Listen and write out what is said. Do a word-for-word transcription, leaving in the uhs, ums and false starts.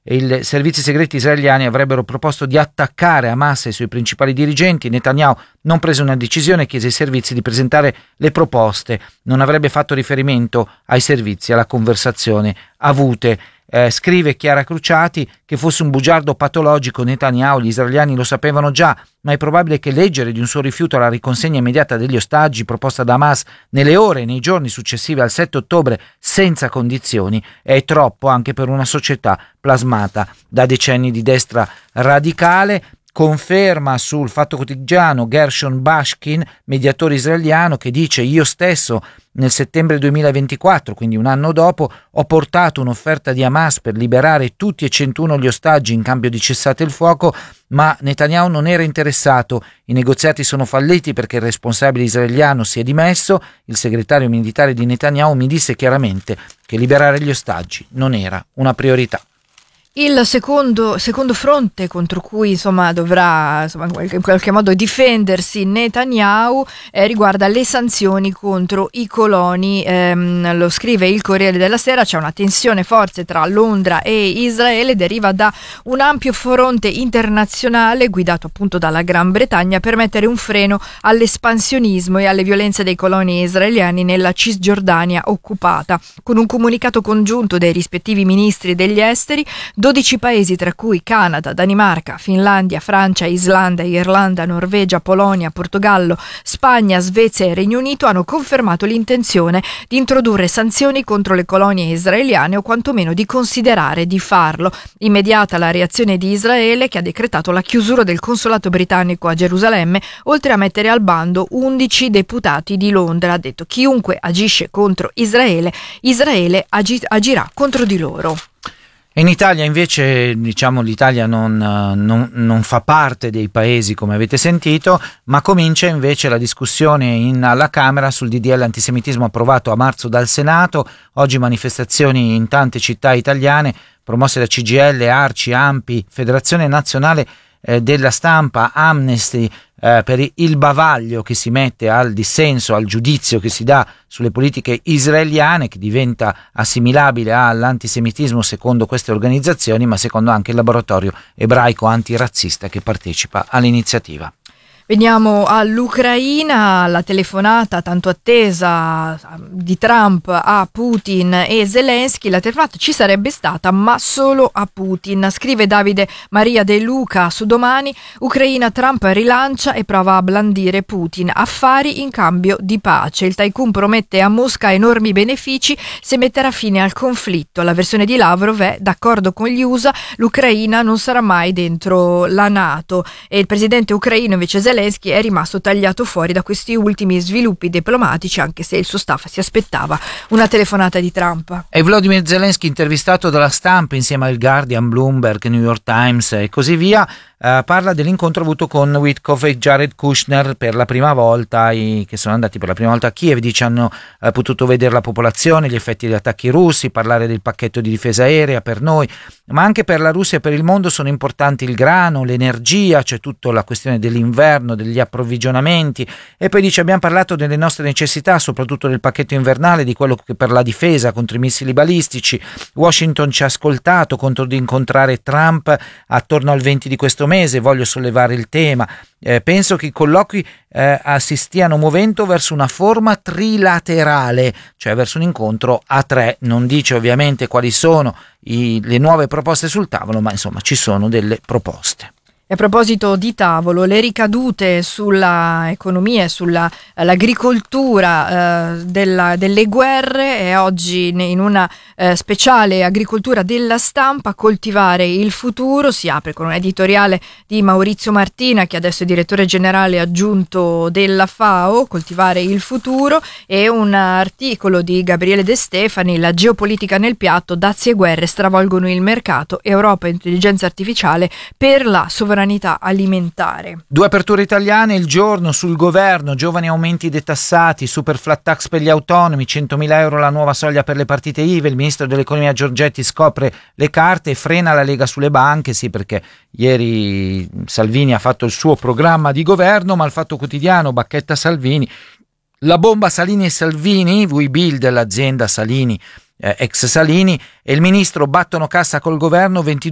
i servizi segreti israeliani avrebbero proposto di attaccare Hamas e i suoi principali dirigenti. Netanyahu non prese una decisione e chiese ai servizi di presentare le proposte. Non avrebbe fatto riferimento ai servizi, alla conversazione avute. Eh, scrive Chiara Cruciati che fosse un bugiardo patologico Netanyahu, gli israeliani lo sapevano già, ma è probabile che leggere di un suo rifiuto alla riconsegna immediata degli ostaggi proposta da Hamas nelle ore e nei giorni successivi al sette ottobre senza condizioni è troppo anche per una società plasmata da decenni di destra radicale. Conferma sul Fatto Quotidiano Gershon Bashkin, mediatore israeliano, che dice: io stesso nel settembre duemilaventiquattro, quindi un anno dopo, ho portato un'offerta di Hamas per liberare tutti e centuno gli ostaggi in cambio di cessate il fuoco, ma Netanyahu non era interessato. I negoziati sono falliti perché il responsabile israeliano si è dimesso. Il segretario militare di Netanyahu mi disse chiaramente che liberare gli ostaggi non era una priorità. Il secondo, secondo fronte contro cui insomma dovrà insomma, in qualche modo difendersi Netanyahu eh, riguarda le sanzioni contro i coloni. Ehm, lo scrive il Corriere della Sera: c'è una tensione forte tra Londra e Israele, deriva da un ampio fronte internazionale guidato appunto dalla Gran Bretagna per mettere un freno all'espansionismo e alle violenze dei coloni israeliani nella Cisgiordania occupata. Con un comunicato congiunto dei rispettivi ministri degli esteri, dodici paesi, tra cui Canada, Danimarca, Finlandia, Francia, Islanda, Irlanda, Norvegia, Polonia, Portogallo, Spagna, Svezia e Regno Unito, hanno confermato l'intenzione di introdurre sanzioni contro le colonie israeliane o quantomeno di considerare di farlo. Immediata la reazione di Israele, che ha decretato la chiusura del consolato britannico a Gerusalemme, oltre a mettere al bando undici deputati di Londra. Ha detto: chiunque agisce contro Israele, Israele agi- agirà contro di loro. In Italia invece, diciamo, l'Italia non, non, non fa parte dei paesi, come avete sentito, ma comincia invece la discussione in, alla Camera sul D D L antisemitismo approvato a marzo dal Senato. Oggi manifestazioni in tante città italiane promosse da C G I L, ARCI, ANPI, Federazione Nazionale eh, della Stampa, Amnesty, eh, per il bavaglio che si mette al dissenso, al giudizio che si dà sulle politiche israeliane, che diventa assimilabile all'antisemitismo secondo queste organizzazioni, ma secondo anche il laboratorio ebraico antirazzista che partecipa all'iniziativa. Veniamo all'Ucraina, la telefonata tanto attesa di Trump a Putin e Zelensky. La telefonata ci sarebbe stata, ma solo a Putin. Scrive Davide Maria De Luca su Domani: Ucraina, Trump rilancia e prova a blandire Putin. Affari in cambio di pace. Il tycoon promette a Mosca enormi benefici se metterà fine al conflitto. La versione di Lavrov è: d'accordo con gli U S A, l'Ucraina non sarà mai dentro la NATO. E il presidente ucraino invece Zelensky è rimasto tagliato fuori da questi ultimi sviluppi diplomatici, anche se il suo staff si aspettava una telefonata di Trump. E Volodymyr Zelensky, intervistato dalla Stampa insieme al Guardian, Bloomberg, New York Times e così via, Uh, parla dell'incontro avuto con Witkoff e Jared Kushner per la prima volta, i, che sono andati per la prima volta a Kiev. Dice hanno uh, potuto vedere la popolazione, gli effetti degli attacchi russi, parlare del pacchetto di difesa aerea per noi, ma anche per la Russia e per il mondo sono importanti il grano, l'energia, c'è tutta la questione dell'inverno, degli approvvigionamenti. E poi dice: abbiamo parlato delle nostre necessità, soprattutto del pacchetto invernale, di quello che per la difesa contro i missili balistici. Washington ci ha ascoltato, contro di incontrare Trump attorno al venti di questo mese. Voglio sollevare il tema. Eh, penso che i colloqui eh, si stiano muovendo verso una forma trilaterale, cioè verso un incontro a tre. Non dice ovviamente quali sono i, le nuove proposte sul tavolo, ma insomma ci sono delle proposte. A proposito di tavolo, le ricadute sulla economia e sull'agricoltura eh, della, delle guerre. E oggi in una eh, speciale agricoltura della Stampa, coltivare il futuro, si apre con un editoriale di Maurizio Martina, che adesso è direttore generale aggiunto della FAO, coltivare il futuro, e un articolo di Gabriele De Stefani, la geopolitica nel piatto, dazi e guerre stravolgono il mercato, Europa e intelligenza artificiale per la sovranità alimentare. Due aperture italiane il giorno sul governo: giovani aumenti detassati, super flat tax per gli autonomi, centomila euro la nuova soglia per le partite I V A. Il ministro dell'economia Giorgetti scopre le carte e frena la Lega sulle banche. Sì, perché ieri Salvini ha fatto il suo programma di governo, ma il Fatto Quotidiano bacchetta Salvini: la bomba Salini e Salvini, We Build, l'azienda Salini, eh, ex Salini, e il ministro battono cassa col governo, ventidue